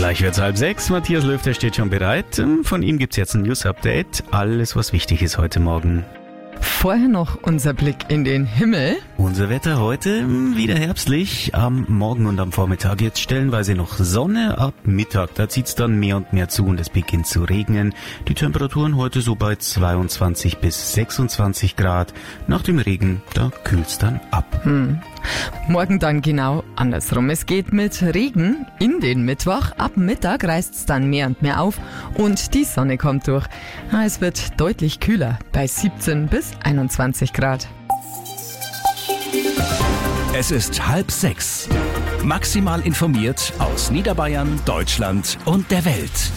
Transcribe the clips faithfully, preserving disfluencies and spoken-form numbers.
Gleich wird's halb sechs. Matthias Löw, der steht schon bereit. Von ihm gibt's jetzt ein News-Update. Alles, was wichtig ist heute Morgen. Vorher noch unser Blick in den Himmel. Unser Wetter heute wieder herbstlich. Am Morgen und am Vormittag jetzt stellenweise noch Sonne. Ab Mittag, da zieht's dann mehr und mehr zu und es beginnt zu regnen. Die Temperaturen heute so bei zweiundzwanzig bis sechsundzwanzig Grad. Nach dem Regen, da kühlt's dann ab. Hm. Morgen dann genau andersrum. Es geht mit Regen in den Mittwoch. Ab Mittag reißt's dann mehr und mehr auf und die Sonne kommt durch. Es wird deutlich kühler bei siebzehn bis einundzwanzig Grad. Es ist halb sechs. Maximal informiert aus Niederbayern, Deutschland und der Welt.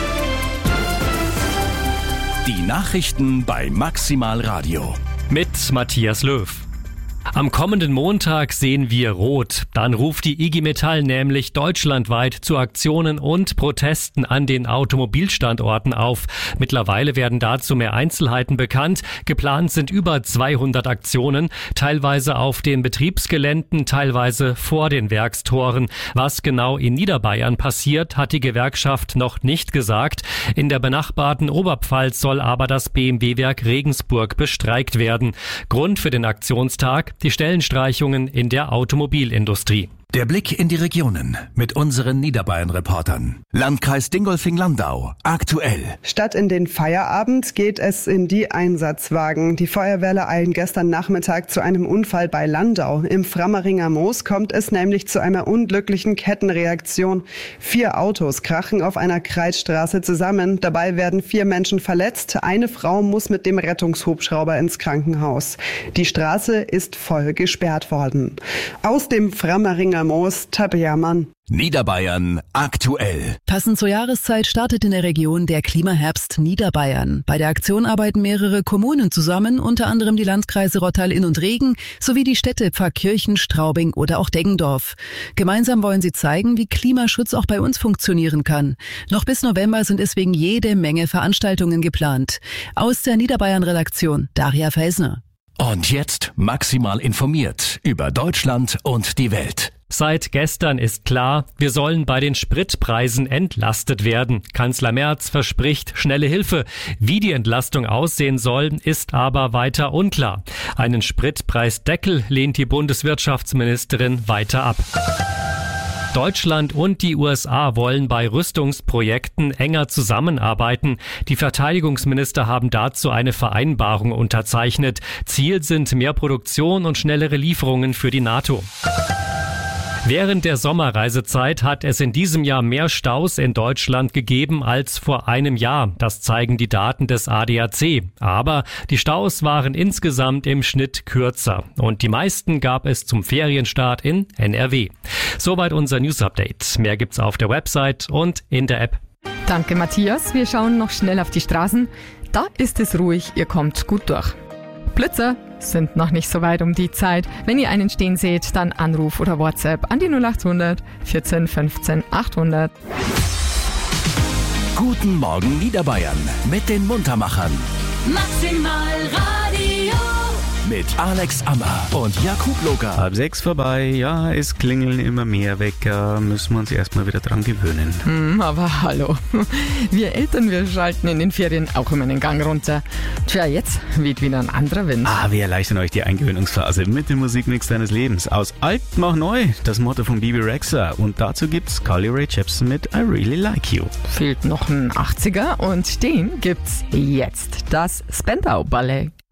Die Nachrichten bei Maximal Radio. Mit Matthias Löw. Am kommenden Montag sehen wir rot. Dann ruft die I G Metall nämlich deutschlandweit zu Aktionen und Protesten an den Automobilstandorten auf. Mittlerweile werden dazu mehr Einzelheiten bekannt. Geplant sind über zweihundert Aktionen, teilweise auf den Betriebsgeländen, teilweise vor den Werkstoren. Was genau in Niederbayern passiert, hat die Gewerkschaft noch nicht gesagt. In der benachbarten Oberpfalz soll aber das B M W-Werk Regensburg bestreikt werden. Grund für den Aktionstag: die Stellenstreichungen in der Automobilindustrie. Der Blick in die Regionen mit unseren Niederbayern-Reportern. Landkreis Dingolfing-Landau, aktuell. Statt in den Feierabend geht es in die Einsatzwagen. Die Feuerwehrler eilen gestern Nachmittag zu einem Unfall bei Landau. Im Frammeringer Moos kommt es nämlich zu einer unglücklichen Kettenreaktion. Vier Autos krachen auf einer Kreisstraße zusammen. Dabei werden vier Menschen verletzt. Eine Frau muss mit dem Rettungshubschrauber ins Krankenhaus. Die Straße ist voll gesperrt worden. Aus dem Frammeringer Moos, Tabea Mann. Niederbayern aktuell. Passend zur Jahreszeit startet in der Region der Klimaherbst Niederbayern. Bei der Aktion arbeiten mehrere Kommunen zusammen, unter anderem die Landkreise Rottal-Inn und Regen sowie die Städte Pfarrkirchen, Straubing oder auch Deggendorf. Gemeinsam wollen sie zeigen, wie Klimaschutz auch bei uns funktionieren kann. Noch bis November sind deswegen jede Menge Veranstaltungen geplant. Aus der Niederbayern-Redaktion Daria Feisner. Und jetzt maximal informiert über Deutschland und die Welt. Seit gestern ist klar, wir sollen bei den Spritpreisen entlastet werden. Kanzler Merz verspricht schnelle Hilfe. Wie die Entlastung aussehen soll, ist aber weiter unklar. Einen Spritpreisdeckel lehnt die Bundeswirtschaftsministerin weiter ab. Deutschland und die U S A wollen bei Rüstungsprojekten enger zusammenarbeiten. Die Verteidigungsminister haben dazu eine Vereinbarung unterzeichnet. Ziel sind mehr Produktion und schnellere Lieferungen für die NATO. Während der Sommerreisezeit hat es in diesem Jahr mehr Staus in Deutschland gegeben als vor einem Jahr. Das zeigen die Daten des A D A C. Aber die Staus waren insgesamt im Schnitt kürzer. Und die meisten gab es zum Ferienstart in N R W. Soweit unser News-Update. Mehr gibt's auf der Website und in der App. Danke, Matthias. Wir schauen noch schnell auf die Straßen. Da ist es ruhig, ihr kommt gut durch. Blitzer sind noch nicht so weit um die Zeit. Wenn ihr einen stehen seht, dann Anruf oder WhatsApp an die null acht hundert vierzehn fünfzehn achthundert. Guten Morgen Niederbayern mit den Muntermachern. Maximal Radio. Mit Alex Ammer und Jakub Loger. Halb sechs vorbei, ja, es klingeln immer mehr Wecker, müssen wir uns erstmal wieder dran gewöhnen. Hm, aber hallo, wir Eltern, wir schalten in den Ferien auch immer den Gang runter. Tja, jetzt weht wieder ein anderer Wind. Ah, wir erleichtern euch die Eingewöhnungsphase mit dem Musikmix deines Lebens. Aus alt mach neu, das Motto von Bebe Rexha. Und dazu gibt's Carly Rae Jepsen mit I Really Like You. Fehlt noch ein achtziger und den gibt's jetzt, das Spandau Ballet.